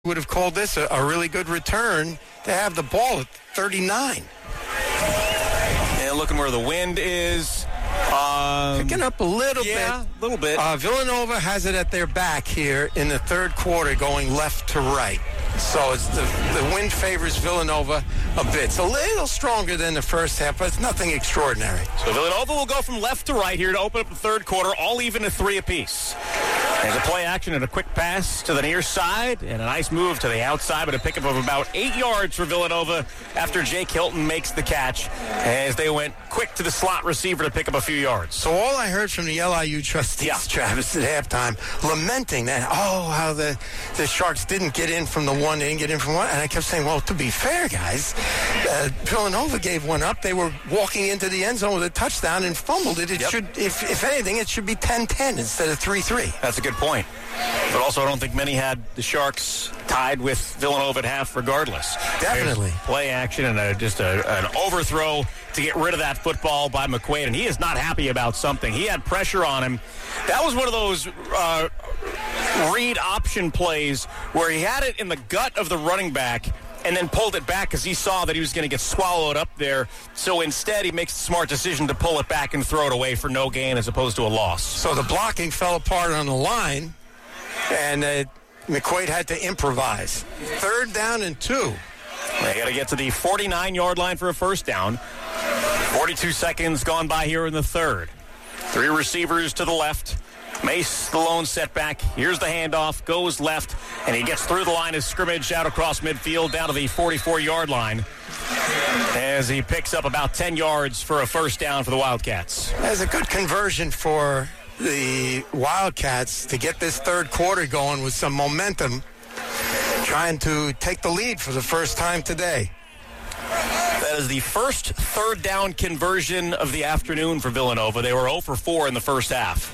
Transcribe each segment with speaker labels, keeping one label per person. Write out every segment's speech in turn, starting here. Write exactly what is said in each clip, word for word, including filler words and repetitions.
Speaker 1: would have called this a, a really good return to have the ball at thirty-nine.
Speaker 2: And looking where the wind is. Um,
Speaker 1: Picking up a little
Speaker 2: yeah,
Speaker 1: bit.
Speaker 2: a little bit.
Speaker 1: Uh, Villanova has it at their back here in the third quarter going left to right. So it's the, the wind favors Villanova a bit. It's a little stronger than the first half, but it's nothing extraordinary.
Speaker 2: So Villanova will go from left to right here to open up the third quarter, all even at three apiece. There's a play action and a quick pass to the near side and a nice move to the outside, but a pickup of about eight yards for Villanova after Jake Hilton makes the catch as they went quick to the slot receiver to pick up a few yards.
Speaker 1: So all I heard from the L I U trustees,
Speaker 2: Yeah.
Speaker 1: Travis, at halftime, lamenting that, oh, how the, the Sharks didn't get in from the one, they didn't get in from one. And I kept saying, well, to be fair, guys, uh, Villanova gave one up. They were walking into the end zone with a touchdown and fumbled it. It
Speaker 2: Yep.
Speaker 1: should, if, if anything, it should be ten ten instead of three three.
Speaker 2: That's a good point. But also, I don't think many had the Sharks tied with Villanova at half regardless.
Speaker 1: Definitely.
Speaker 2: There's play action and a, just a, an overthrow to get rid of that football by McQuaid, and he is not happy about something. He had pressure on him. That was one of those uh, read option plays where he had it in the gut of the running back and then pulled it back because he saw that he was going to get swallowed up there. So instead, he makes the smart decision to pull it back and throw it away for no gain as opposed to a loss.
Speaker 1: So the blocking fell apart on the line, and uh, McQuaid had to improvise. Third down and two.
Speaker 2: They got to get to the forty-nine-yard line for a first down. forty-two seconds gone by here in the third. Three receivers to the left. Mace, the lone setback. Here's the handoff. Goes left, and he gets through the line of scrimmage out across midfield down to the forty-four-yard line as he picks up about ten yards for a first down for the Wildcats.
Speaker 1: That's a good conversion for the Wildcats to get this third quarter going with some momentum, trying to take the lead for the first time today.
Speaker 2: That is the first third down conversion of the afternoon for Villanova. They were zero for four in the first half.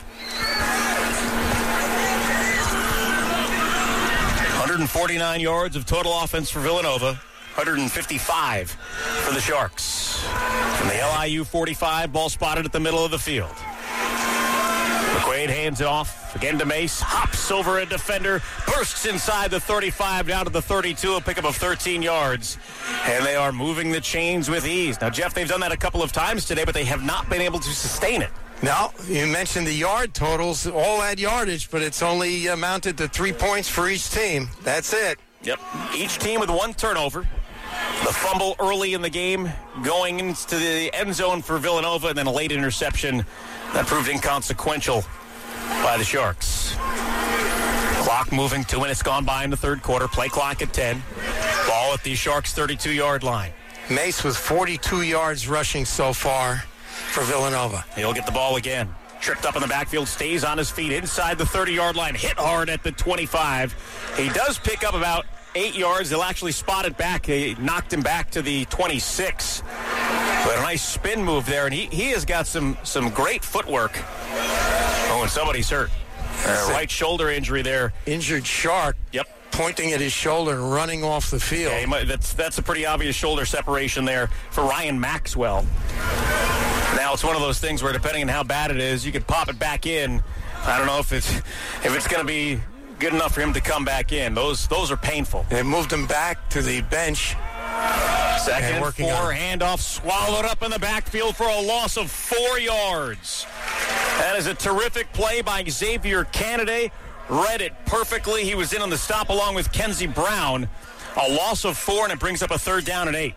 Speaker 2: one hundred forty-nine yards of total offense for Villanova. one hundred fifty-five for the Sharks. From the L I U forty-five, ball spotted at the middle of the field. McQuaid hands it off again to Mace, hops over a defender, bursts inside the thirty-five down to the thirty-two, a pickup of thirteen yards. And they are moving the chains with ease. Now, Jeff, they've done that a couple of times today, but they have not been able to sustain it.
Speaker 1: Now, you mentioned the yard totals, all that yardage, but it's only amounted to three points for each team. That's it.
Speaker 2: Yep. Each team with one turnover. The fumble early in the game going into the end zone for Villanova, and then a late interception that proved inconsequential by the Sharks. Clock moving, two minutes gone by in the third quarter. Play clock at ten. Ball at the Sharks' thirty-two-yard line.
Speaker 1: Mace with forty-two yards rushing so far for Villanova.
Speaker 2: He'll get the ball again. Tripped up in the backfield, stays on his feet inside the thirty-yard line. Hit hard at the twenty-five. He does pick up about eight yards. They'll actually spot it back. They knocked him back to the twenty-six. But a nice spin move there, and he, he has got some, some great footwork. Oh, and somebody's hurt. Uh, right shoulder injury there.
Speaker 1: Injured Shark.
Speaker 2: Yep.
Speaker 1: Pointing at his shoulder and running off the field.
Speaker 2: Yeah, he might, that's, that's a pretty obvious shoulder separation there for Ryan Maxwell. Now, it's one of those things where depending on how bad it is, you could pop it back in. I don't know if it's if it's going to be good enough for him to come back in. Those those are painful.
Speaker 1: They moved him back to the bench.
Speaker 2: Second and
Speaker 1: working
Speaker 2: four,
Speaker 1: on
Speaker 2: handoff swallowed up in the backfield for a loss of four yards. That is a terrific play by Xavier Canaday. Read it perfectly. He was in on the stop along with Kenzie Brown. A loss of four, and it brings up a third down and eight.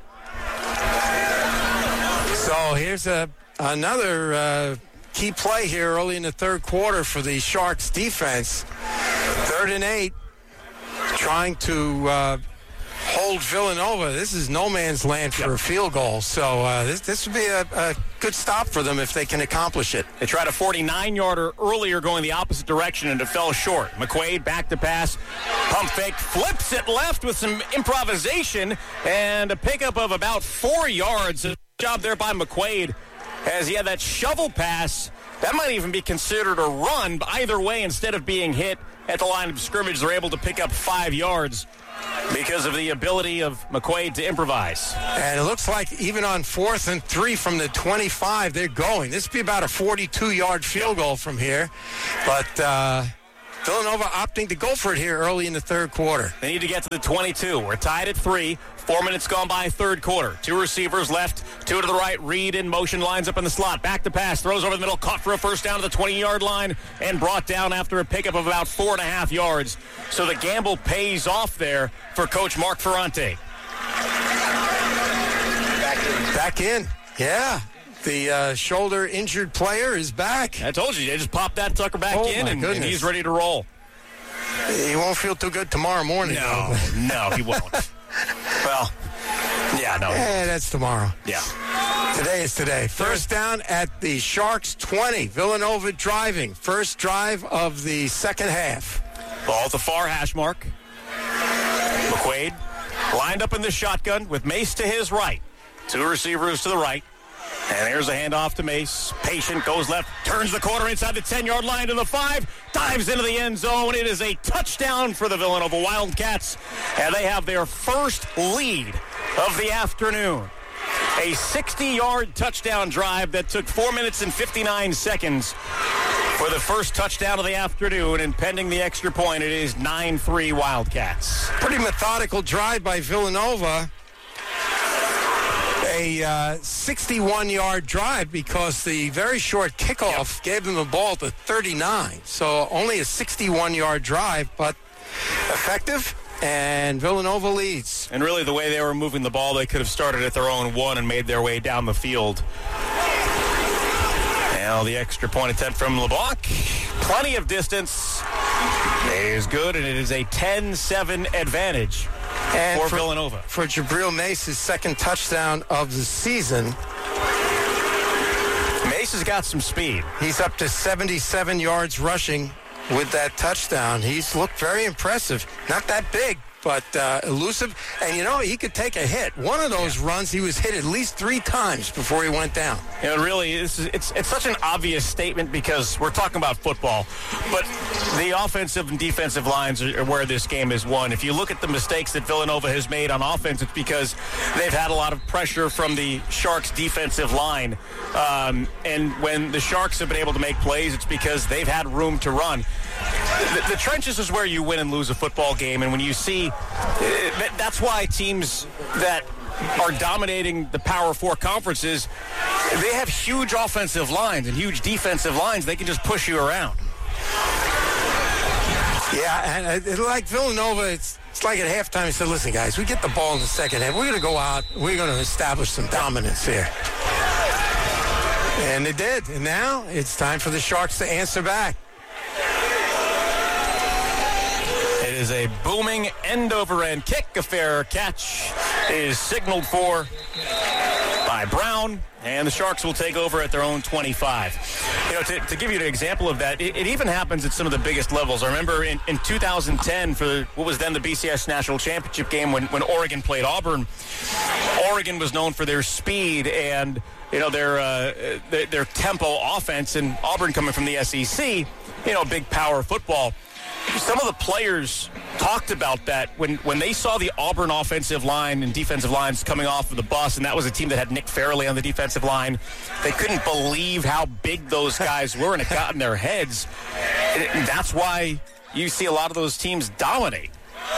Speaker 1: So here's a another uh, key play here early in the third quarter for the Sharks defense. Third and eight, trying to uh, hold Villanova. This is no man's land for
Speaker 2: Yep.
Speaker 1: a field goal. So uh, this this would be a, a good stop for them if they can accomplish it.
Speaker 2: They tried a forty-nine-yarder earlier going the opposite direction, and it fell short. McQuaid back to pass, pump fake, flips it left with some improvisation, and a pickup of about four yards. A job there by McQuaid as he had that shovel pass. That might even be considered a run, but either way, instead of being hit at the line of scrimmage, they're able to pick up five yards because of the ability of McQuaid to improvise.
Speaker 1: And it looks like even on fourth and three from the twenty-five, they're going. This would be about a forty-two-yard field goal from here. But uh, Villanova opting to go for it here early in the third quarter.
Speaker 2: They need to get to the twenty-two. We're tied at three. Four minutes gone by, third quarter. Two receivers left, two to the right. Reed in motion, lines up in the slot. Back to pass, throws over the middle, caught for a first down to the twenty-yard line, and brought down after a pickup of about four and a half yards. So the gamble pays off there for Coach Mark Ferrante.
Speaker 1: Back in, yeah. The uh, shoulder-injured player is back.
Speaker 2: I told you, they just popped that sucker back
Speaker 1: oh
Speaker 2: in, and, and he's ready to roll.
Speaker 1: He won't feel too good tomorrow morning.
Speaker 2: No, no, he won't. Well, yeah, no.
Speaker 1: Yeah, that's tomorrow.
Speaker 2: Yeah.
Speaker 1: Today is today. First down at the Sharks twenty. Villanova driving. First drive of the second half.
Speaker 2: Ball at the far hash mark. McQuaid lined up in the shotgun with Mace to his right. Two receivers to the right. And here's a handoff to Mace. Patient, goes left, turns the corner inside the ten-yard line to the five, dives into the end zone. It is a touchdown for the Villanova Wildcats, and they have their first lead of the afternoon. A sixty-yard touchdown drive that took four minutes and fifty-nine seconds for the first touchdown of the afternoon, and pending the extra point, it is nine three Wildcats.
Speaker 1: Pretty methodical drive by Villanova. A uh, sixty-one-yard drive because the very short kickoff yep. gave them the ball to thirty-nine. So only a sixty-one-yard drive, but effective, and Villanova leads.
Speaker 2: And really the way they were moving the ball, they could have started at their own one and made their way down the field. Now the extra point attempt from LeBlanc. Plenty of distance. It is good, and it is a ten seven advantage. And for, for Villanova.
Speaker 1: For Jabril Mace's second touchdown of the season.
Speaker 2: Mace has got some speed.
Speaker 1: He's up to seventy-seven yards rushing with that touchdown. He's looked very impressive. Not that big, but uh, elusive. And, you know, he could take a hit. One of those yeah. runs, he was hit at least three times before he went down.
Speaker 2: You know, really, it's, it's, it's such an obvious statement because we're talking about football. But the offensive and defensive lines are where this game is won. If you look at the mistakes that Villanova has made on offense, it's because they've had a lot of pressure from the Sharks' defensive line. Um, and when the Sharks have been able to make plays, it's because they've had room to run. The, the trenches is where you win and lose a football game, and when you see, that's why teams that are dominating the Power Four conferences, they have huge offensive lines and huge defensive lines. They can just push you around.
Speaker 1: Yeah, and uh, like Villanova, it's it's like at halftime, he said, listen, guys, we get the ball in the second half. We're going to go out. We're going to establish some dominance here. And they did. And now it's time for the Sharks to answer back.
Speaker 2: It is a booming end-over-end kick. A fair catch is signaled for by Brown, and the Sharks will take over at their own twenty-five. You know, to, to give you an example of that, it, it even happens at some of the biggest levels. I remember in, in two thousand ten for what was then the B C S National Championship game when, when Oregon played Auburn. Oregon was known for their speed and, you know, their, uh, their, their tempo offense, and Auburn coming from the S E C, you know, big power football. Some of the players talked about that when, when they saw the Auburn offensive line and defensive lines coming off of the bus, and that was a team that had Nick Fairley on the defensive line. They couldn't believe how big those guys were, and it got in their heads. And that's why you see a lot of those teams dominate.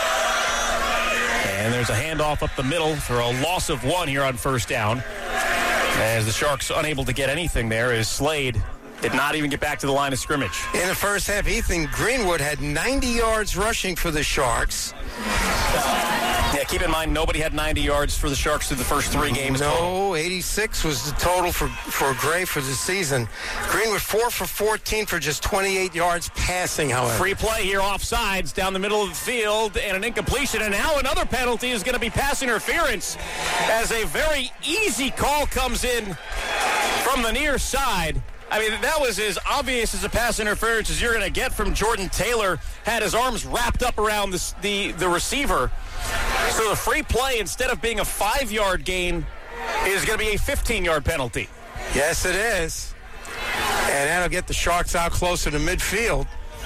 Speaker 2: And there's a handoff up the middle for a loss of one here on first down. As the Sharks unable to get anything there as Slade did not even get back to the line of scrimmage.
Speaker 1: In the first half, Ethan Greenwood had ninety yards rushing for the Sharks.
Speaker 2: Yeah, keep in mind, nobody had ninety yards for the Sharks through the first three games.
Speaker 1: No,
Speaker 2: total.
Speaker 1: eighty-six was the total for, for Gray for the season. Greenwood four for fourteen for just twenty-eight yards passing, however.
Speaker 2: Free play here, offsides down the middle of the field, and an incompletion. And now another penalty is going to be pass interference as a very easy call comes in from the near side. I mean, that was as obvious as a pass interference as you're going to get from Jordan Taylor. Had his arms wrapped up around the, the, the receiver. So the free play, instead of being a five-yard gain, is going to be a fifteen-yard penalty.
Speaker 1: Yes, it is. And that'll get the Sharks out closer to midfield.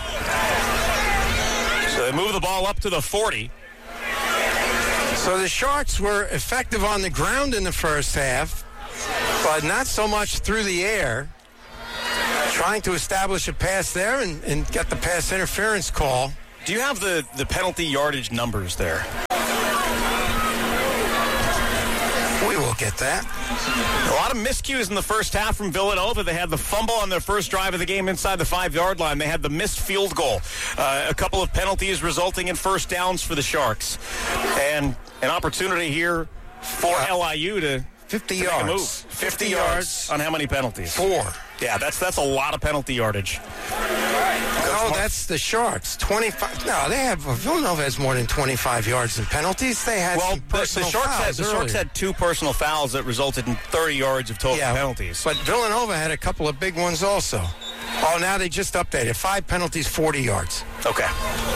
Speaker 2: So they move the ball up to the forty.
Speaker 1: So the Sharks were effective on the ground in the first half, but not so much through the air. trying to establish a pass there and, and get the pass interference call.
Speaker 2: Do you have the, the penalty yardage numbers there?
Speaker 1: We will get that.
Speaker 2: A lot of miscues in the first half from Villanova. They had the fumble on their first drive of the game inside the five-yard line. They had the missed field goal. Uh, a couple of penalties resulting in first downs for the Sharks. And an opportunity here for L I U to
Speaker 1: fifty
Speaker 2: to
Speaker 1: yards.
Speaker 2: Make a move. fifty yards on how many penalties?
Speaker 1: Four.
Speaker 2: Yeah, that's that's a lot of penalty yardage.
Speaker 1: No, that's the Sharks. twenty-five. No, they have Villanova has more than twenty-five yards in penalties. They had
Speaker 2: Well,
Speaker 1: some
Speaker 2: the, the,
Speaker 1: personal
Speaker 2: Sharks had,
Speaker 1: fouls
Speaker 2: the Sharks
Speaker 1: earlier.
Speaker 2: had two personal fouls that resulted in thirty yards of total
Speaker 1: yeah,
Speaker 2: penalties.
Speaker 1: But Villanova had a couple of big ones also. Oh, now they just updated. Five penalties, forty yards.
Speaker 2: Okay.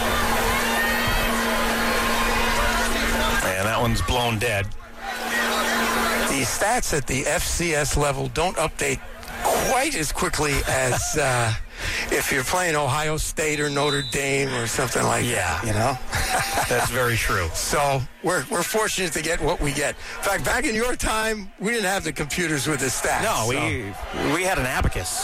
Speaker 2: And that one's blown dead.
Speaker 1: The stats at the F C S level don't update quite as quickly as uh, if you're playing Ohio State or Notre Dame or something like
Speaker 2: Yeah.
Speaker 1: that, you know?
Speaker 2: That's very true.
Speaker 1: So we're we're fortunate to get what we get. In fact, back in your time, we didn't have the computers with the stats.
Speaker 2: No,
Speaker 1: so.
Speaker 2: we we had an abacus.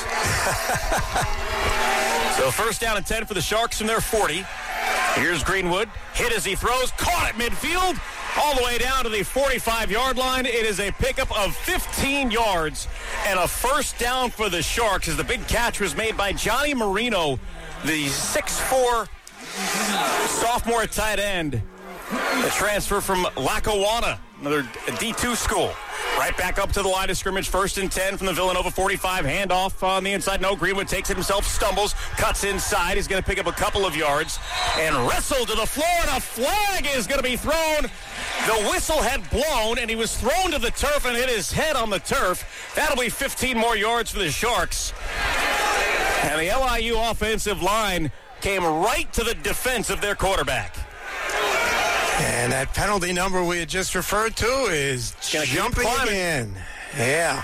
Speaker 2: So first down and ten for the Sharks from their forty. Here's Greenwood. Hit as he throws. Caught at midfield. All the way down to the forty-five-yard line. It is a pickup of fifteen yards and a first down for the Sharks as the big catch was made by Johnny Marino, the six foot four sophomore tight end. A transfer from Lackawanna, another D two school. Right back up to the line of scrimmage, first and ten from the Villanova forty-five. Handoff on the inside. No, Greenwood takes it himself, stumbles, cuts inside. He's going to pick up a couple of yards and wrestle to the floor, and a flag is going to be thrown. The whistle had blown, and he was thrown to the turf and hit his head on the turf. That'll be fifteen more yards for the Sharks. And the L I U offensive line came right to the defense of their quarterback.
Speaker 1: And that penalty number we had just referred to is jumping again. Yeah.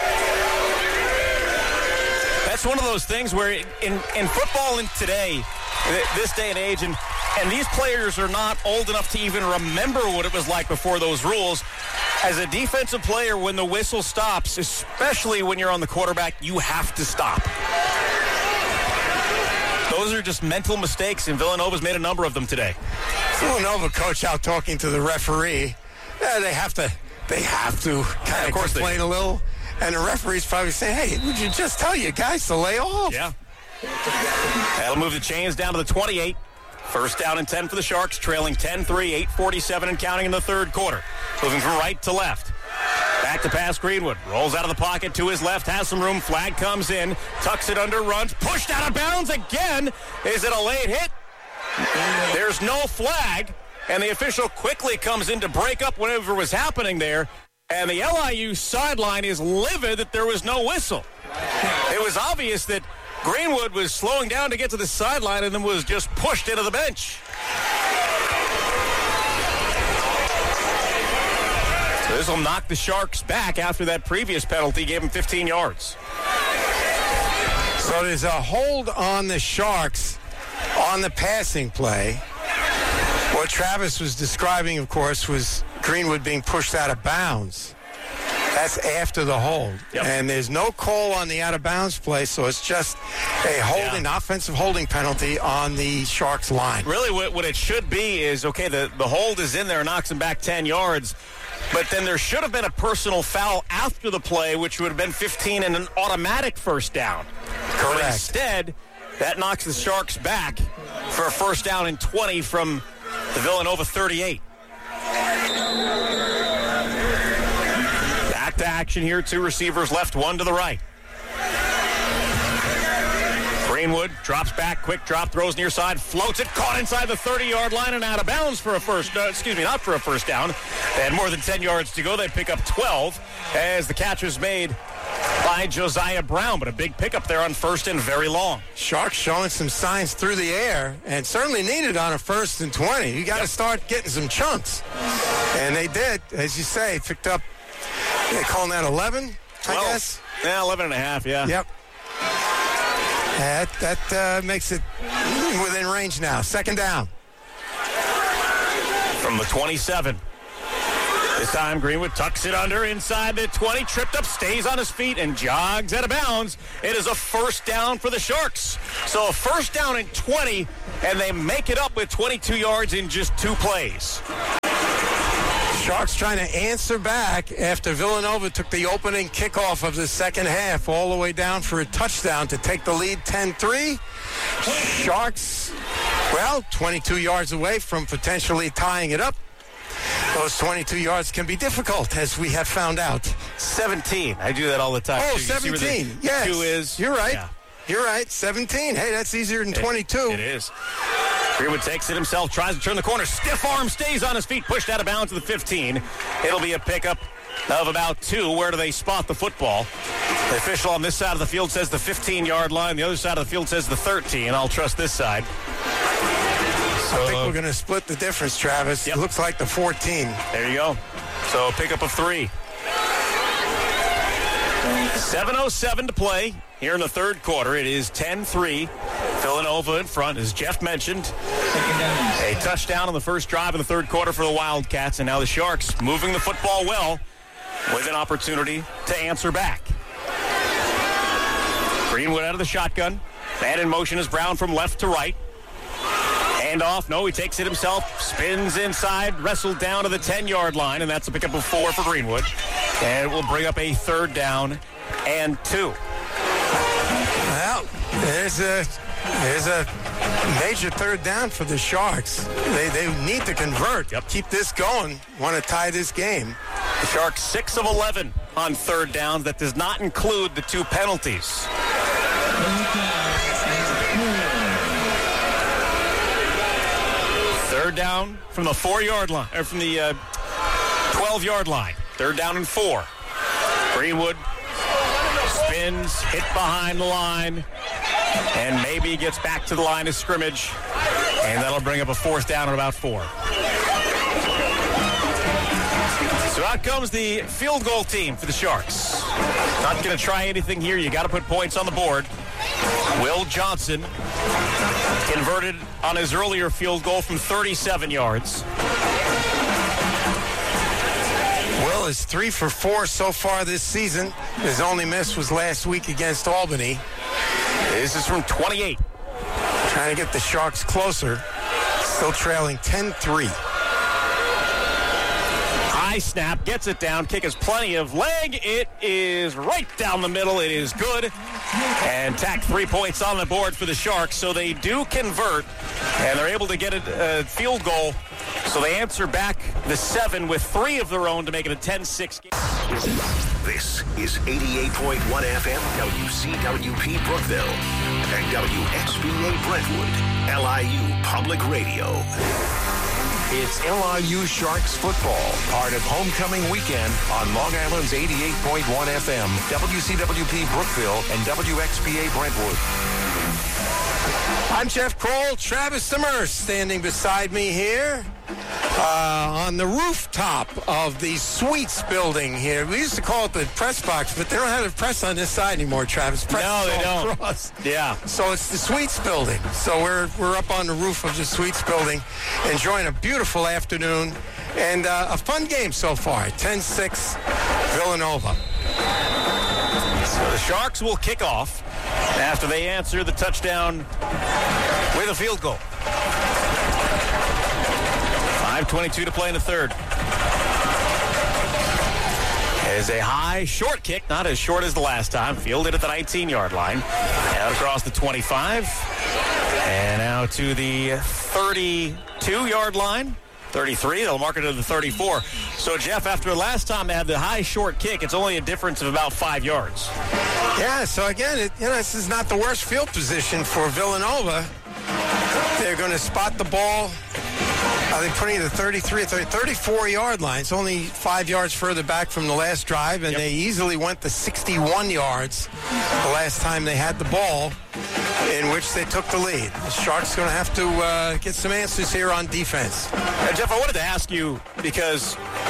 Speaker 2: That's one of those things where in, in football in today, this day and age, and, and these players are not old enough to even remember what it was like before those rules. As a defensive player, when the whistle stops, especially when you're on the quarterback, you have to stop. Those are just mental mistakes, and Villanova's made a number of them today.
Speaker 1: Villanova coach out talking to the referee. Yeah, they have to. They have to kind of complain a little, and the referee's probably saying, "Hey, would you just tell you guys to lay off?"
Speaker 2: Yeah. That'll move the chains down to the twenty-eight. First down and ten for the Sharks, trailing ten three, eight forty-seven and counting in the third quarter. Moving from right to left. Back to pass Greenwood. Rolls out of the pocket to his left. Has some room. Flag comes in. Tucks it under. Runs. Pushed out of bounds again. Is it a late hit? There's no flag. And the official quickly comes in to break up whatever was happening there. And the L I U sideline is livid that there was no whistle. It was obvious that Greenwood was slowing down to get to the sideline and then was just pushed into the bench. So this will knock the Sharks back after that previous penalty gave them fifteen yards.
Speaker 1: So there's a hold on the Sharks on the passing play. What Travis was describing, of course, was Greenwood being pushed out of bounds. That's after the hold.
Speaker 2: Yep.
Speaker 1: And there's no call on the out-of-bounds play, so it's just a holding,
Speaker 2: Yeah.
Speaker 1: offensive holding penalty on the Sharks line.
Speaker 2: Really what, what it should be is, okay, the, the hold is in there, knocks him back ten yards, but then there should have been a personal foul after the play, which would have been fifteen and an automatic first down.
Speaker 1: Correct.
Speaker 2: But instead, that knocks the Sharks back for a first down and twenty from the Villanova thirty-eight. Back to action here. Two receivers left, one to the right. Greenwood drops back, quick drop, throws near side, floats it, caught inside the thirty-yard line and out of bounds for a first, uh, excuse me, not for a first down. They had more than ten yards to go. They pick up twelve as the catch was made by Josiah Brown, but a big pickup there on first and very long.
Speaker 1: Sharks showing some signs through the air, and certainly needed on a first and twenty. You got to
Speaker 2: Yep.
Speaker 1: start getting some chunks. And they did, as you say, picked up, yeah, calling that eleven, I
Speaker 2: Well,
Speaker 1: guess?
Speaker 2: Yeah, eleven and a half, yeah.
Speaker 1: Yep. That, that uh, makes it within range now. Second down.
Speaker 2: From the twenty-seven. This time, Greenwood tucks it under inside the twenty, tripped up, stays on his feet, and jogs out of bounds. It is a first down for the Sharks. So a first down and twenty, and they make it up with twenty-two yards in just two plays.
Speaker 1: Sharks trying to answer back after Villanova took the opening kickoff of the second half all the way down for a touchdown to take the lead ten three. Sharks, well, twenty-two yards away from potentially tying it up. Those twenty-two yards can be difficult, as we have found out.
Speaker 2: seventeen. I do that all the time.
Speaker 1: Oh,
Speaker 2: too.
Speaker 1: seventeen. Yes.
Speaker 2: Two is.
Speaker 1: You're right.
Speaker 2: Yeah.
Speaker 1: You're right. seventeen. Hey, that's easier than
Speaker 2: It,
Speaker 1: twenty-two.
Speaker 2: It is. Greenwood takes it himself, tries to turn the corner. Stiff arm, stays on his feet, pushed out of bounds to the fifteen. It'll be a pickup of about two. Where do they spot the football? The official on this side of the field says the fifteen-yard line. The other side of the field says the thirteen. I'll trust this side.
Speaker 1: I think we're going to split the difference, Travis.
Speaker 2: Yep.
Speaker 1: It looks like the fourteen.
Speaker 2: There you go. So a pickup of three. seven oh seven to play here in the third quarter. It is ten three. Villanova in front, as Jeff mentioned. A touchdown on the first drive of the third quarter for the Wildcats, and now the Sharks moving the football well with an opportunity to answer back. Greenwood out of the shotgun. Man in motion is Brown from left to right. Hand off. No, he takes it himself. Spins inside. Wrestled down to the ten-yard line, and that's a pickup of four for Greenwood. And it will bring up a third down and two.
Speaker 1: Well, there's a there's a major third down for the Sharks. They they need to convert.
Speaker 2: Yep.
Speaker 1: Keep this going. Want to tie this game.
Speaker 2: The Sharks six of eleven on third downs. That does not include the two penalties. Third down from the four-yard line, or from the uh, twelve-yard line. Third down and four. Greenwood spins, hit behind the line, and maybe gets back to the line of scrimmage, and that'll bring up a fourth down at about four. So out comes the field goal team for the Sharks. Not going to try anything here. You got to put points on the board. Will Johnson converted on his earlier field goal from thirty-seven yards.
Speaker 1: Will is three for four so far this season. His only miss was last week against Albany.
Speaker 2: This is from twenty-eight.
Speaker 1: Trying to get the Sharks closer. Still trailing ten three.
Speaker 2: High snap, gets it down. Kick has plenty of leg. It is right down the middle. It is good. And tack three points on the board for the Sharks. So they do convert, and they're able to get a, a field goal. So they answer back the seven with three of their own to make it a ten six game.
Speaker 3: This is eighty-eight point one F M W C W P Brookville and W X B A Brentwood, L I U Public Radio. It's L I U Sharks football, part of homecoming weekend on Long Island's eighty-eight point one F M, W C W P Brookville, and W X B A Brentwood.
Speaker 1: I'm Jeff Kroll. Travis Demers standing beside me here uh, on the rooftop of the Suites building here. We used to call it the press box, but they don't have the press on this side anymore, Travis. Press
Speaker 2: No, they
Speaker 1: all
Speaker 2: don't.
Speaker 1: across.
Speaker 2: Yeah.
Speaker 1: So it's the Suites building. So we're we're up on the roof of the Suites building, enjoying a beautiful afternoon and uh, a fun game so far. ten six Villanova.
Speaker 2: So the Sharks will kick off after they answer the touchdown with a field goal. five twenty-two to play in the third. Is a high, short kick, not as short as the last time. Fielded at the nineteen-yard line. Out across the twenty-five. And now to the thirty-two-yard line. thirty-three, they'll mark it to the thirty-four. So, Jeff, after last time they had the high, short kick, it's only a difference of about five yards.
Speaker 1: Yeah, so again, it, you know, this is not the worst field position for Villanova. They're going to spot the ball. I think putting it at the thirty-three, thirty-four-yard line. It's only five yards further back from the last drive, and
Speaker 2: Yep.
Speaker 1: they easily went to sixty-one yards the last time they had the ball, in which they took the lead. The Sharks going to have to uh, get some answers here on defense.
Speaker 2: Uh, Jeff, I wanted to ask you, because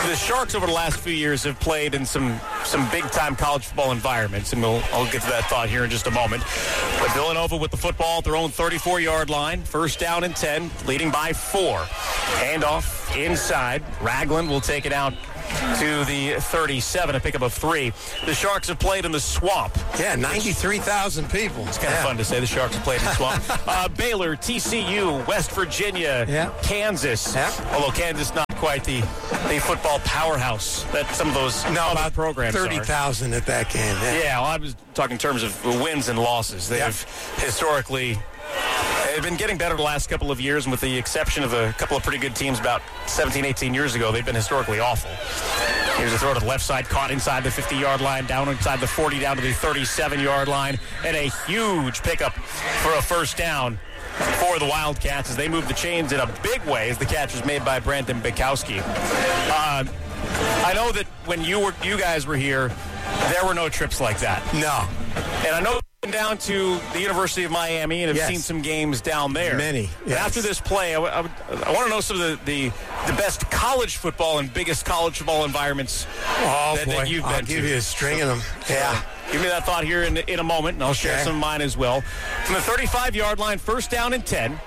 Speaker 2: the Sharks over the last few years have played in some some big-time college football environments, and we'll, I'll get to that thought here in just a moment. But Villanova with the football at their own thirty-four-yard line, first down and ten, leading by four. Handoff inside. Ragland will take it out to the thirty-seven, a pickup of three. The Sharks have played in the Swamp.
Speaker 1: Yeah, ninety-three thousand people.
Speaker 2: It's kind
Speaker 1: yeah.
Speaker 2: of fun to say the Sharks have played in the Swamp. uh, Baylor, T C U, West Virginia,
Speaker 1: yeah.
Speaker 2: Kansas.
Speaker 1: Yeah.
Speaker 2: Although Kansas not quite the, the football powerhouse that some of those
Speaker 1: no,
Speaker 2: other
Speaker 1: about
Speaker 2: programs
Speaker 1: thirty thousand at that game. Yeah.
Speaker 2: yeah, well, I was talking in terms of wins and losses. They
Speaker 1: yeah.
Speaker 2: have historically... They've been getting better the last couple of years, and with the exception of a couple of pretty good teams about seventeen, eighteen years ago, they've been historically awful. Here's a throw to the left side, caught inside the fifty-yard line, down inside the forty, down to the thirty-seven-yard line, and a huge pickup for a first down for the Wildcats as they move the chains in a big way as the catch was made by Brandon Bukowski. Uh, I know that when you were, you guys were here, there were no trips like that.
Speaker 1: No.
Speaker 2: And I know down to the University of Miami and have
Speaker 1: yes.
Speaker 2: seen some games down there.
Speaker 1: Many.
Speaker 2: Yes. After this play, I, I, I want to know some of the, the, the best college football and biggest college football environments
Speaker 1: oh,
Speaker 2: that,
Speaker 1: boy.
Speaker 2: that you've been
Speaker 1: I'll
Speaker 2: to.
Speaker 1: give you a string of them. Yeah.
Speaker 2: So, give me that thought here in, in a moment, and I'll
Speaker 1: okay.
Speaker 2: share some of mine as well. From the thirty-five-yard line, first down and ten.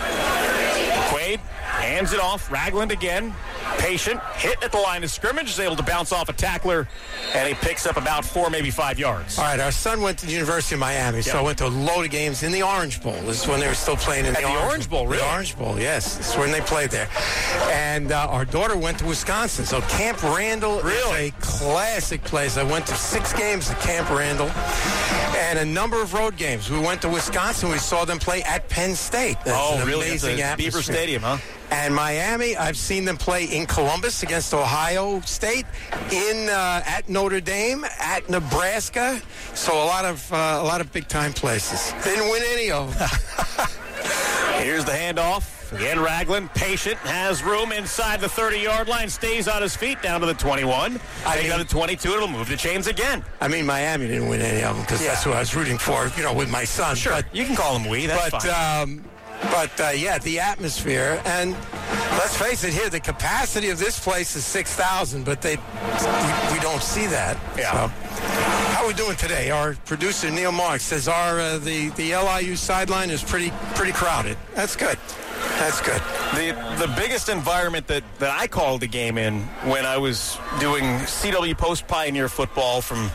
Speaker 2: McQuaid hands it off. Ragland again. Patient. Hit at the line of scrimmage. Is able to bounce off a tackler, and he picks up about four, maybe five yards.
Speaker 1: All right, our son went to the University of Miami, yep. so I went to a load of games in the Orange Bowl. This is when they were still playing in
Speaker 2: at
Speaker 1: the,
Speaker 2: the
Speaker 1: Orange,
Speaker 2: Orange Bowl. Really?
Speaker 1: The Orange Bowl, yes. This is when they played there. And uh, our daughter went to Wisconsin, so Camp Randall
Speaker 2: really?
Speaker 1: is a classic place. I went to six games at Camp Randall and a number of road games. We went to Wisconsin. We saw them play at Penn State. That's
Speaker 2: oh,
Speaker 1: an
Speaker 2: really?
Speaker 1: amazing
Speaker 2: It's a
Speaker 1: atmosphere.
Speaker 2: Beaver Stadium, huh?
Speaker 1: And Miami, I've seen them play in Columbus against Ohio State, in uh, at Notre Dame, at Nebraska. So a lot of uh, a lot of big time places. Didn't win any of them.
Speaker 2: Here's the handoff. Again, Ragland, patient, has room inside the thirty-yard line, stays on his feet down to the twenty-one. I think on the twenty-two, it'll move the chains again.
Speaker 1: I mean, Miami didn't win any of them because yeah. that's who I was rooting for, you know, with my son.
Speaker 2: Sure,
Speaker 1: but,
Speaker 2: you can call him we. That's
Speaker 1: but,
Speaker 2: fine.
Speaker 1: Um, But, uh, yeah, the atmosphere. And let's face it here, the capacity of this place is six thousand, but they we, we don't see that.
Speaker 2: Yeah.
Speaker 1: So, how are we doing today? Our producer, Neil Marks, says our uh, the, the L I U sideline is pretty pretty crowded. That's good. That's good.
Speaker 2: The the biggest environment that, that I called the game in when I was doing C W Post Pioneer football from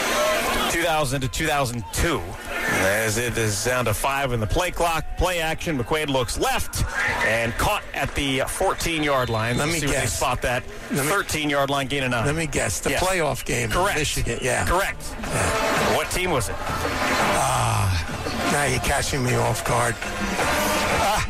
Speaker 2: two thousand to two thousand two. As it is down to five in the play clock, play action. McQuaid looks left and caught at the fourteen-yard line.
Speaker 1: Let
Speaker 2: Let's
Speaker 1: me
Speaker 2: see
Speaker 1: guess.
Speaker 2: where they spot that. thirteen-yard line, gain of nine.
Speaker 1: Let me guess. The
Speaker 2: yes.
Speaker 1: playoff game
Speaker 2: Correct.
Speaker 1: in Michigan. Yeah.
Speaker 2: Correct.
Speaker 1: Yeah.
Speaker 2: What team was it?
Speaker 1: Ah, uh, now you're catching me off guard. Ah.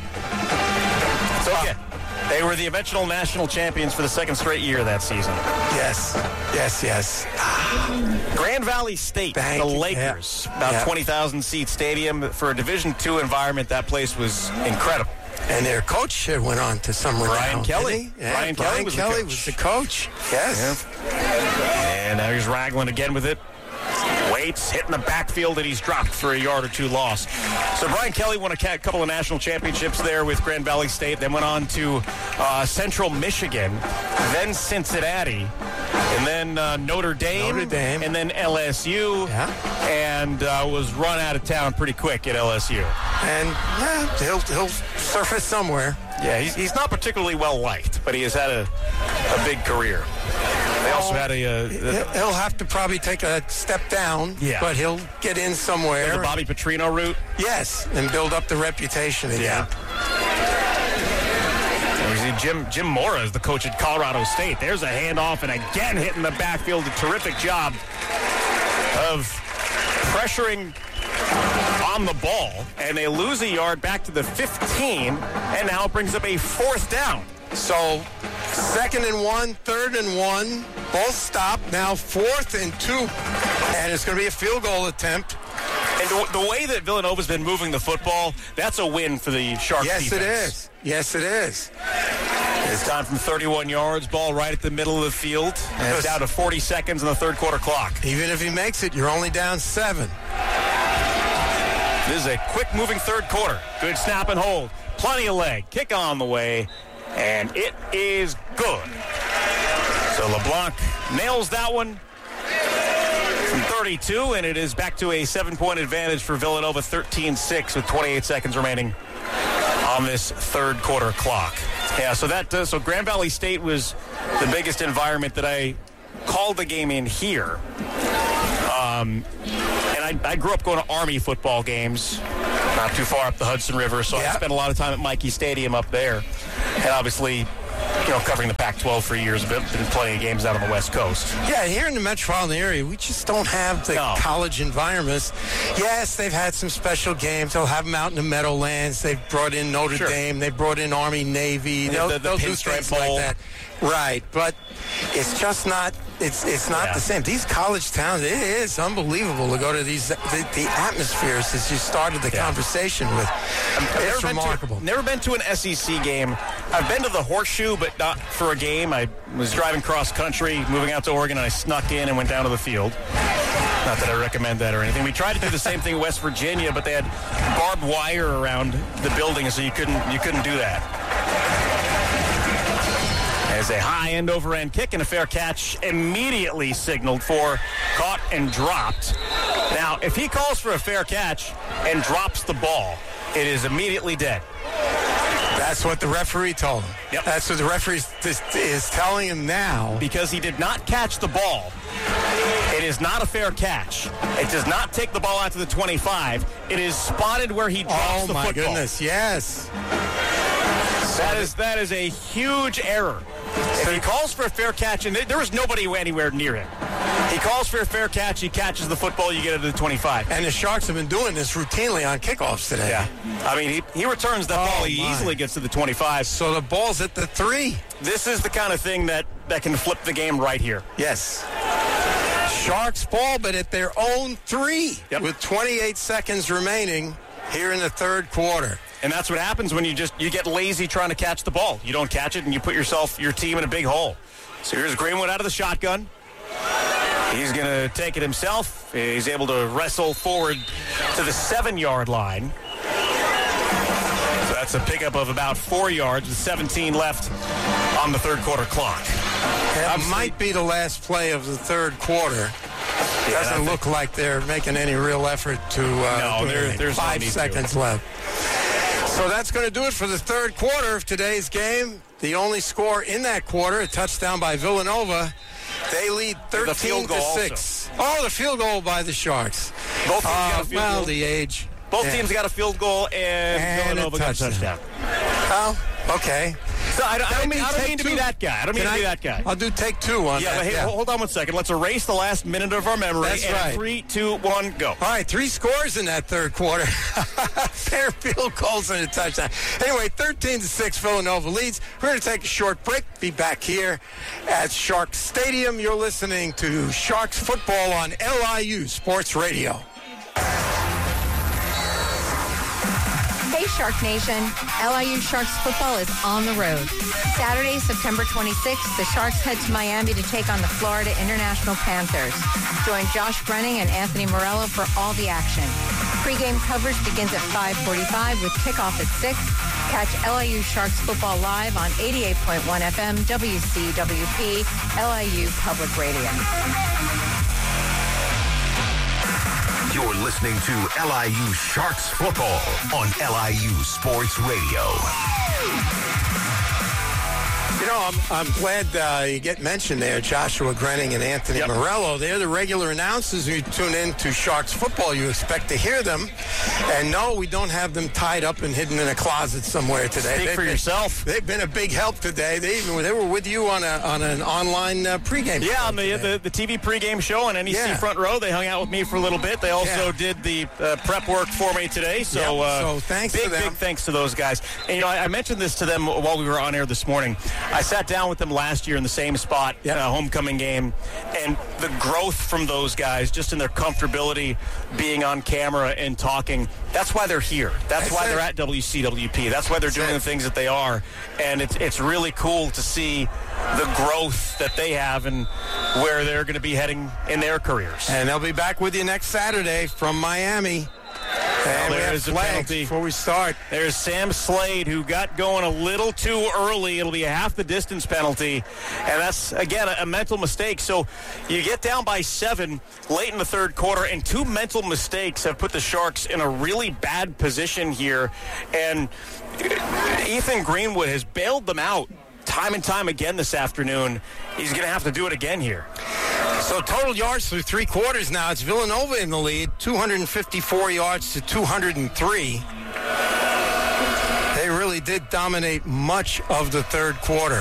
Speaker 2: It's okay. Uh, They were the eventual national champions for the second straight year that season.
Speaker 1: Yes, yes, yes.
Speaker 2: Grand Valley State,
Speaker 1: Thank
Speaker 2: the
Speaker 1: you.
Speaker 2: Lakers,
Speaker 1: yeah.
Speaker 2: about
Speaker 1: yeah.
Speaker 2: twenty thousand seat stadium. For a Division two environment, that place was incredible.
Speaker 1: And their coach went on to some renown.
Speaker 2: Brian Kelly.
Speaker 1: Yeah,
Speaker 2: Brian,
Speaker 1: Brian
Speaker 2: Kelly, was,
Speaker 1: Kelly
Speaker 2: the
Speaker 1: was the coach. Yes.
Speaker 2: Yeah. And now here's Ragland again with it. Waits, hitting the backfield, and he's dropped for a yard or two loss. So Brian Kelly won a couple of national championships there with Grand Valley State, then went on to uh, Central Michigan, then Cincinnati, and then uh, Notre Dame,
Speaker 1: Notre Dame,
Speaker 2: and then L S U,
Speaker 1: yeah.
Speaker 2: and uh, was run out of town pretty quick at L S U.
Speaker 1: And yeah, he'll, he'll surface somewhere.
Speaker 2: Yeah, he's, he's not particularly well liked, but he has had a, a big career. They also had a, uh,
Speaker 1: He'll have to probably take a step down,
Speaker 2: yeah.
Speaker 1: but he'll get in somewhere.
Speaker 2: The Bobby Petrino route?
Speaker 1: Yes, and build up the reputation again.
Speaker 2: Yeah. You see Jim, Jim Mora is the coach at Colorado State. There's a handoff, and again hitting the backfield. A terrific job of pressuring on the ball, and they lose a yard back to the fifteen, and now it brings up a fourth down.
Speaker 1: So second and one, third and one, both stop. Now fourth and two, and it's going to be a field goal attempt.
Speaker 2: And the, the way that Villanova's been moving the football, that's a win for the Sharks
Speaker 1: yes,
Speaker 2: defense.
Speaker 1: Yes, it is. Yes, it is.
Speaker 2: It's time from thirty-one yards, ball right at the middle of the field, and it's down to forty seconds in the third quarter clock.
Speaker 1: Even if he makes it, you're only down seven.
Speaker 2: This is a quick-moving third quarter. Good snap and hold. Plenty of leg. Kick on the way, and it is good. So LeBlanc nails that one from thirty-two, and it is back to a seven-point advantage for Villanova, thirteen six with twenty-eight seconds remaining on this third quarter clock. Yeah, so that uh, so Grand Valley State was the biggest environment that I called the game in here. Um, and I, I grew up going to Army football games, not too far up the Hudson River, so yep. I spent a lot of time at Michie Stadium up there. And obviously, you know, covering the Pac twelve for years, been playing games out on the West Coast.
Speaker 1: Yeah, here in the metropolitan area, we just don't have the no. college environments. Yes, they've had some special games. They'll have them out in the Meadowlands. They've brought in Notre
Speaker 2: sure.
Speaker 1: Dame. They brought in Army, Navy. They'll,
Speaker 2: the, the, the
Speaker 1: they'll do things
Speaker 2: bowl.
Speaker 1: like that. Right, but it's just not. It's it's not
Speaker 2: yeah.
Speaker 1: the same. These college towns, it is unbelievable to go to these. The, the atmospheres as you started the yeah. conversation with.
Speaker 2: I've
Speaker 1: it's
Speaker 2: never
Speaker 1: remarkable.
Speaker 2: Been to, never been to an S E C game. I've been to the Horseshoe, but not for a game. I was driving cross country, moving out to Oregon, and I snuck in and went down to the field. Not that I recommend that or anything. We tried to do the same thing in West Virginia, but they had barbed wire around the building, so you couldn't you couldn't do that. As a high end over end kick and a fair catch immediately signaled for, caught and dropped. Now, if he calls for a fair catch and drops the ball, it is immediately dead.
Speaker 1: That's what the referee told him.
Speaker 2: Yep.
Speaker 1: That's what the referee is, is telling him now.
Speaker 2: Because he did not catch the ball, it is not a fair catch. It does not take the ball out to the twenty-five. It is spotted where he drops
Speaker 1: oh
Speaker 2: the football.
Speaker 1: Oh, my goodness, yes.
Speaker 2: That is, that is a huge error. If he calls for a fair catch, and there was nobody anywhere near him. He calls for a fair catch, he catches the football, you get it to the twenty-five.
Speaker 1: And the Sharks have been doing this routinely on kickoffs today.
Speaker 2: Yeah. I mean, he, he returns that
Speaker 1: oh
Speaker 2: ball, he
Speaker 1: my.
Speaker 2: easily gets to the twenty-five.
Speaker 1: So the ball's at the three.
Speaker 2: This is the kind of thing that, that can flip the game right here.
Speaker 1: Yes. Sharks ball, but at their own three
Speaker 2: yep.
Speaker 1: with twenty-eight seconds remaining here in the third quarter.
Speaker 2: And that's what happens when you just you get lazy trying to catch the ball. You don't catch it, and you put yourself, your team in a big hole. So here's Greenwood out of the shotgun. He's going to take it himself. He's able to wrestle forward to the seven-yard line. So that's a pickup of about four yards with seventeen left on the third quarter clock.
Speaker 1: That Obviously, might be the last play of the third quarter. It
Speaker 2: yeah,
Speaker 1: doesn't look like they're making any real effort to uh,
Speaker 2: no, there, there's
Speaker 1: five
Speaker 2: no
Speaker 1: seconds
Speaker 2: to.
Speaker 1: left. So that's going to do it for the third quarter of today's game. The only score in that quarter, a touchdown by Villanova. They lead thirteen to six. Oh, the field goal by the Sharks.
Speaker 2: Both teams
Speaker 1: uh,
Speaker 2: got a field
Speaker 1: well,
Speaker 2: goal.
Speaker 1: the age.
Speaker 2: Both
Speaker 1: yeah.
Speaker 2: teams got a field goal, and,
Speaker 1: and
Speaker 2: Villanova
Speaker 1: a
Speaker 2: got a touchdown.
Speaker 1: Oh, okay.
Speaker 2: So I, I don't mean, I don't mean to
Speaker 1: two?
Speaker 2: be that guy. I don't mean
Speaker 1: Can
Speaker 2: to be
Speaker 1: I,
Speaker 2: that guy.
Speaker 1: I'll do take two on
Speaker 2: yeah,
Speaker 1: that.
Speaker 2: But hey,
Speaker 1: yeah,
Speaker 2: hold on one second. Let's erase the last minute of our memory.
Speaker 1: That's
Speaker 2: and
Speaker 1: right.
Speaker 2: Three, two, one, go.
Speaker 1: All right, three scores in that third quarter. Fair field goals and a touchdown. Anyway, thirteen to six, Villanova leads. We're going to take a short break. Be back here at Sharks Stadium. You're listening to Sharks football on L I U Sports Radio.
Speaker 4: Hey, Shark Nation. L I U Sharks football is on the road. Saturday, September twenty-sixth, the Sharks head to Miami to take on the Florida International Panthers. Join Josh Brenning and Anthony Morello for all the action. Pre-game coverage begins at five forty-five with kickoff at six. Catch L I U Sharks football live on eighty-eight point one F M W C W P, L I U Public Radio.
Speaker 3: You're listening to L I U Sharks football on L I U Sports Radio.
Speaker 1: You know, I'm, I'm glad uh, you get mentioned there, Joshua Grenning and Anthony yep. Morello. They're the regular announcers. When you tune in to Sharks football, you expect to hear them. And no, we don't have them tied up and hidden in a closet somewhere today.
Speaker 2: Speak
Speaker 1: they've
Speaker 2: for
Speaker 1: been,
Speaker 2: yourself.
Speaker 1: They've been a big help today. They even they were with you on a on an online uh, pregame.
Speaker 2: Yeah, on the, the the T V pregame show on N E C
Speaker 1: yeah.
Speaker 2: Front Row. They hung out with me for a little bit. They also
Speaker 1: yeah.
Speaker 2: did the uh, prep work for me today. So,
Speaker 1: yep.
Speaker 2: uh,
Speaker 1: so thanks
Speaker 2: big,
Speaker 1: to them.
Speaker 2: big thanks to those guys. And, you know, I, I mentioned this to them while we were on air this morning. I sat down with them last year in the same spot,
Speaker 1: yep.
Speaker 2: uh, homecoming game, and the growth from those guys, just in their comfortability being on camera and talking, that's why they're here. That's,
Speaker 1: that's
Speaker 2: why
Speaker 1: it.
Speaker 2: they're at W C W P. That's why they're
Speaker 1: that's
Speaker 2: doing
Speaker 1: it.
Speaker 2: the things that they are. And it's it's really cool to see the growth that they have and where they're going to be heading in their careers.
Speaker 1: And they'll be back with you next Saturday from Miami. And we have
Speaker 2: there's a
Speaker 1: flags
Speaker 2: penalty
Speaker 1: before we start.
Speaker 2: There's Sam Slade, who got going a little too early. It'll be a half the distance penalty. And that's, again, a, a mental mistake. So you get down by seven late in the third quarter, and two mental mistakes have put the Sharks in a really bad position here. And Ethan Greenwood has bailed them out time and time again this afternoon. He's going to have to do it again here.
Speaker 1: So total yards through three quarters now. It's Villanova in the lead, two hundred fifty-four yards to two hundred three. They really did dominate much of the third quarter.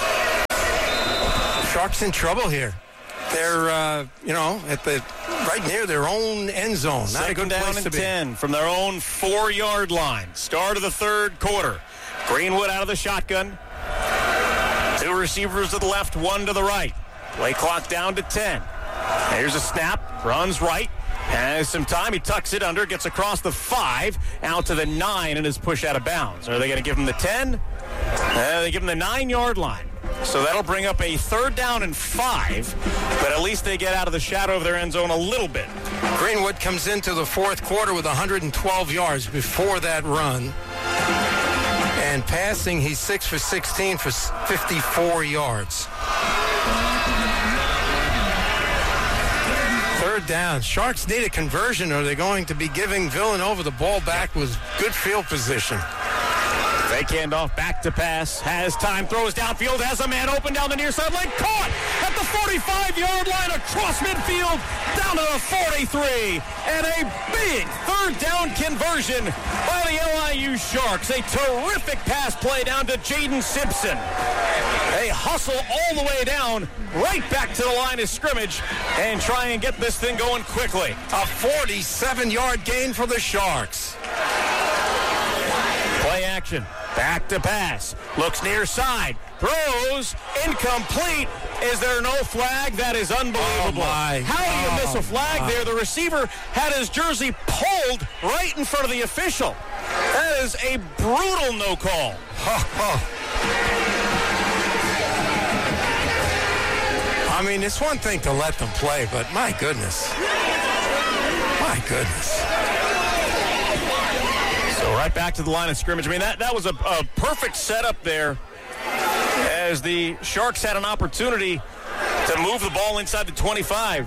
Speaker 1: Sharks in trouble here. They're, uh, you know, at the right near their own end zone. Not
Speaker 2: Second
Speaker 1: a good
Speaker 2: down
Speaker 1: place
Speaker 2: and
Speaker 1: to be.
Speaker 2: ten from their own four-yard line. Start of the third quarter. Greenwood out of the shotgun. Two receivers to the left, one to the right. Play clock down to ten. Here's a snap. Runs right. Has some time. He tucks it under. Gets across the five. Out to the nine and is pushed out of bounds. Are they going to give him the ten? Uh, they give him the nine-yard line. So that'll bring up a third down and five. But at least they get out of the shadow of their end zone a little bit.
Speaker 1: Greenwood comes into the fourth quarter with one hundred twelve yards before that run. And passing, he's six for sixteen for fifty-four yards. Third down. Sharks need a conversion, or they're going to be giving Villanova the ball back with good field position.
Speaker 2: Fake handoff, back to pass, has time, throws downfield, has a man open down the near sideline, caught at the forty-five-yard line, across midfield, down to the forty-three, and a big third down conversion by the L I U Sharks. A terrific pass play down to Jaden Simpson. They hustle all the way down, right back to the line of scrimmage, and try and get this thing going quickly.
Speaker 1: A forty-seven-yard gain for the Sharks.
Speaker 2: Play action. Back to pass. Looks near side. Throws. Incomplete. Is there no flag? That is unbelievable.
Speaker 1: Oh my.
Speaker 2: How do you miss a
Speaker 1: Oh
Speaker 2: flag
Speaker 1: my.
Speaker 2: there? The receiver had his jersey pulled right in front of the official. That is a brutal no call.
Speaker 1: I mean, it's one thing to let them play, but my goodness. My goodness.
Speaker 2: So right back to the line of scrimmage. I mean, that, that was a, a perfect setup there as the Sharks had an opportunity to move the ball inside the twenty-five.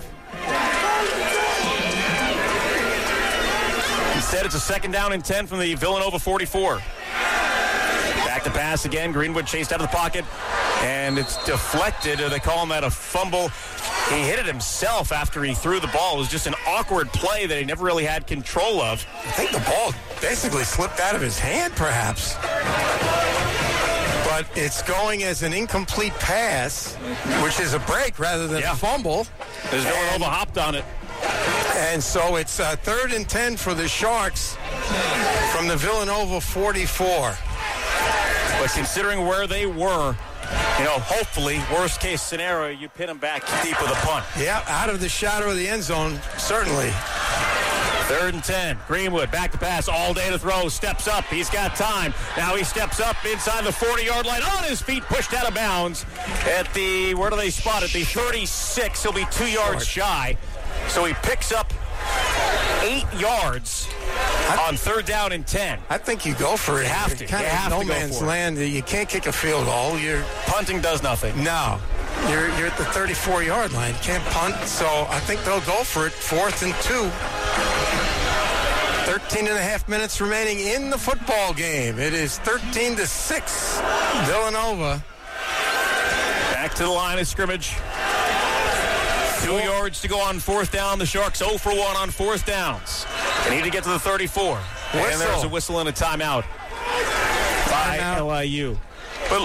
Speaker 2: Instead, it's a second down and ten from the Villanova forty-four. Back to pass again. Greenwood chased out of the pocket, and it's deflected. They call him that a fumble. He hit it himself after he threw the ball. It was just an awkward play that he never really had control of.
Speaker 1: I think the ball basically slipped out of his hand, perhaps. But it's going as an incomplete pass, which is a break rather than
Speaker 2: Yeah.
Speaker 1: a fumble.
Speaker 2: As Villanova
Speaker 1: And-
Speaker 2: hopped on it.
Speaker 1: And so it's uh, third and ten for the Sharks from the Villanova forty-four.
Speaker 2: But considering where they were, you know, hopefully, worst case scenario, you pin them back deep with a punt.
Speaker 1: Yeah, out of the shadow of the end zone, certainly.
Speaker 2: Third and ten. Greenwood back to pass all day to throw. Steps up. He's got time. Now he steps up inside the forty-yard line. On his feet, pushed out of bounds at the, where do they spot it? The thirty-six. He'll be two yards shy. So he picks up eight yards on third down and ten.
Speaker 1: I think you go for it.
Speaker 2: You have to.
Speaker 1: You're kind
Speaker 2: You
Speaker 1: of
Speaker 2: have
Speaker 1: no
Speaker 2: to go
Speaker 1: man's
Speaker 2: for it.
Speaker 1: land. You can't kick a field goal. You're
Speaker 2: Punting does nothing.
Speaker 1: no. You're you're at the thirty-four-yard line. You can't punt. So I think they'll go for it. Fourth and two. thirteen and a half minutes remaining in the football game. It is thirteen to six. Villanova.
Speaker 2: Back to the line of scrimmage. Two yards to go on fourth down. The Sharks zero for one on fourth downs. They need to get to the thirty-four.
Speaker 1: Whistle.
Speaker 2: And there's a whistle and a timeout by
Speaker 1: Timeout.
Speaker 2: L I U. But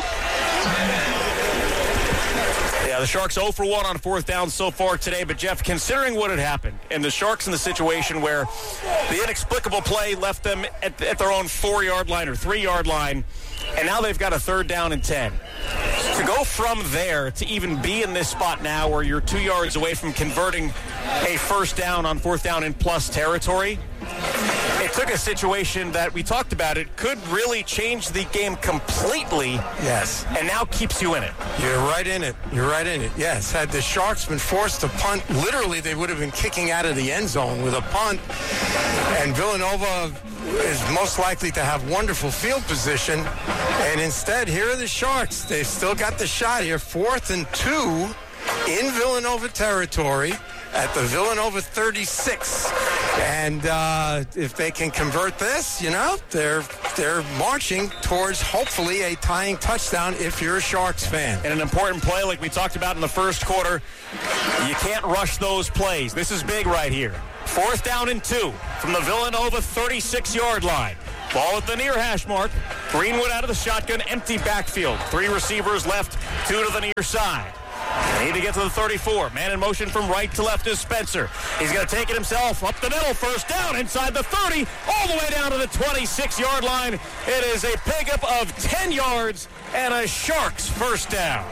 Speaker 2: yeah, the Sharks zero for one on fourth down so far today. But, Jeff, considering what had happened, and the Sharks in the situation where the inexplicable play left them at, at their own four-yard line or three-yard line, and now they've got a third down and ten. To go from there to even be in this spot now where you're two yards away from converting a first down on fourth down in plus territory, it took a situation that we talked about. It could really change the game completely.
Speaker 1: Yes.
Speaker 2: And now keeps you in it.
Speaker 1: You're right in it. You're right in it. Yes. Had the Sharks been forced to punt, literally they would have been kicking out of the end zone with a punt. And Villanova is most likely to have wonderful field position. And instead, here are the Sharks. They've still got the shot here. Fourth and two in Villanova territory at the Villanova thirty-six. And uh, if they can convert this, you know, they're they're marching towards hopefully a tying touchdown if you're a Sharks fan.
Speaker 2: And an important play like we talked about in the first quarter, you can't rush those plays. This is big right here. Fourth down and two from the Villanova thirty-six-yard line. Ball at the near hash mark. Greenwood out of the shotgun, empty backfield. Three receivers left, two to the near side. They need to get to the thirty-four. Man in motion from right to left is Spencer. He's going to take it himself up the middle. First down inside the thirty, all the way down to the twenty-six-yard line. It is a pickup of ten yards and a Sharks first down.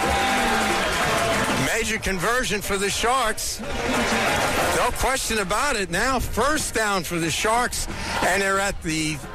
Speaker 1: Major conversion for the Sharks. No question about it. Now first down for the Sharks, and they're at the